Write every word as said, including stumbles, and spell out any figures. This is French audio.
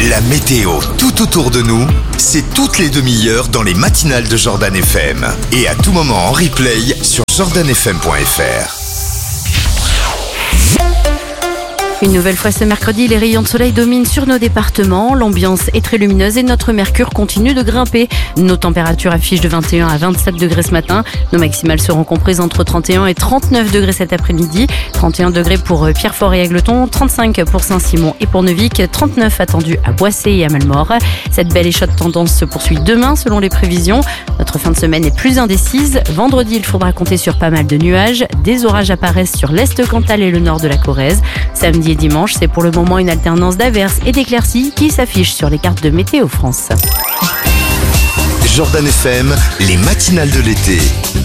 La météo tout autour de nous, c'est toutes les demi-heures dans les matinales de Jordan F M. Et à tout moment en replay sur jordan f m point f r. Une nouvelle fois ce mercredi, les rayons de soleil dominent sur nos départements. L'ambiance est très lumineuse et notre mercure continue de grimper. Nos températures affichent de vingt et un à vingt-sept degrés ce matin. Nos maximales seront comprises entre trente et un et trente-neuf degrés cet après-midi. trente et un degrés pour Pierrefort et Égletons, trente-cinq pour Saint-Simon et Pornevic, trente-neuf attendus à Boissé et à Malmort. Cette belle et chaude tendance se poursuit demain selon les prévisions. Notre fin de semaine est plus indécise. Vendredi, il faudra compter sur pas mal de nuages. Des orages apparaissent sur l'Est Cantal et le nord de la Corrèze. Samedi et dimanche, c'est pour le moment une alternance d'averses et d'éclaircies qui s'affiche sur les cartes de Météo France. Jordan F M, les matinales de l'été.